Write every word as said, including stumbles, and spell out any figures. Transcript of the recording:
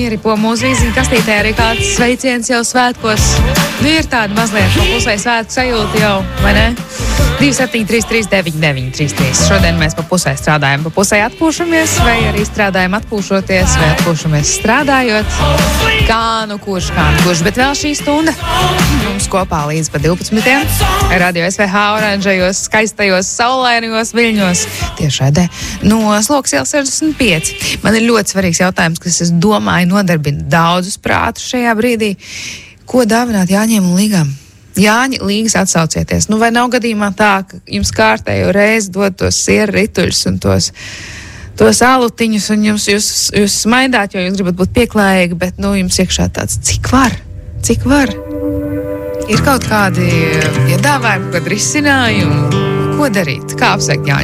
Ieripo mūsu īziņu kastītē arī kāds sveiciens jau svētkos. Nu, ir tāda mazliet pa pusē svētku sajūta jau, vai ne? divi septiņi trīs trīs deviņi deviņi trīs trīs. Šodien mēs pa pusē strādājam, pa pusē atpūšamies, vai arī strādājam atpūšoties, vai atpūšamies strādājot. Kā nu kurš, kā nu kurš, bet vēl šī stunda mums kopā līdz pa divpadsmitiem. Radio S V H oranžajos, skaistajos, saulainajos viļņos. Tiešādē no Slokas ielas sešdesmit pieci. Man ir ļoti svarīgs jautājums, kas, es domāju, nodarbina daudzus prātus šajā brīdī. Ko dāvināt Jāņiem un Līgām? Jāņi, Līgas, atsaucieties. Nu, vai nav gadījumā tā, ka jums kārtējo reizi dod tos sieru rituļus un tos, tos alutiņus, un jums, jūs, jūs smaidāt, jo jūs gribat būt pieklājīgi, bet, nu, jums iekšā tāds, cik var? Cik var? Ir kaut kādi piedāvājumi, kad risinājumi? Ko darīt? Kā apsveikt Jāņu?